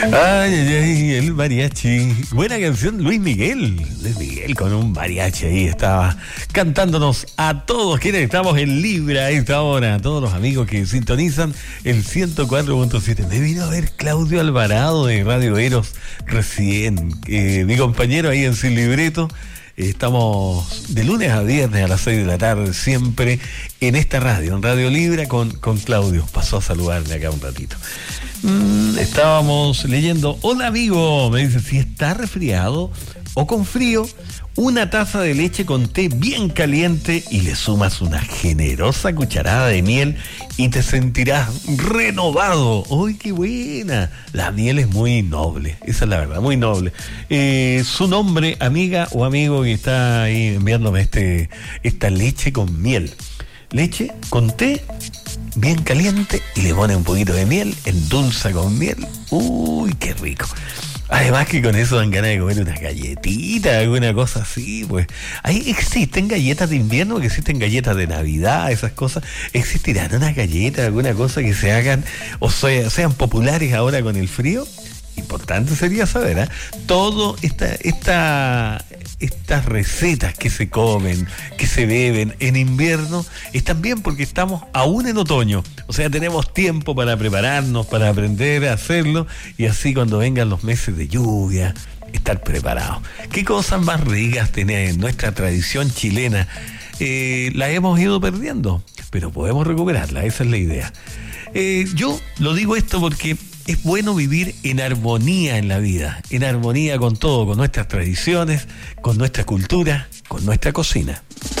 Ay, ay, ay, el mariachi. Buena canción, Luis Miguel. Luis Miguel con un mariachi ahí estaba cantándonos a todos quienes estamos en Libra a esta hora. A todos los amigos que sintonizan el 104.7. Me vino a ver Claudio Alvarado de Radio Eros recién. Mi compañero ahí en Sin Libreto. Estamos de lunes a viernes a las 6 de la tarde, siempre en esta radio, en Radio Libra, con Claudio. Pasó a saludarme acá un ratito. Estábamos leyendo. Hola amigo, me dice, si está resfriado o con frío, una taza de leche con té bien caliente y le sumas una generosa cucharada de miel y te sentirás renovado. ¡Uy, qué buena! La miel es muy noble, esa es la verdad, muy noble. Su nombre, amiga o amigo que está ahí enviándome esta leche con miel. Leche con té bien caliente y le pone un poquito de miel, endulza con miel. ¡Uy, qué rico! Además que con eso dan ganas de comer unas galletitas, alguna cosa así, pues. Ahí existen galletas de invierno, que existen galletas de Navidad, esas cosas. ¿Existirán unas galletas, alguna cosa que se hagan, o sea, sean populares ahora con el frío? Importante sería saber, ¿eh? Todo estas recetas que se comen, que se beben en invierno, están bien porque estamos aún en otoño. O sea, tenemos tiempo para prepararnos, para aprender a hacerlo, y así cuando vengan los meses de lluvia, estar preparados. ¿Qué cosas más ricas tiene nuestra tradición chilena? La hemos ido perdiendo, pero podemos recuperarla, esa es la idea. Yo lo digo esto porque es bueno vivir en armonía en la vida, en armonía con todo, con nuestras tradiciones, con nuestra cultura, con nuestra cocina.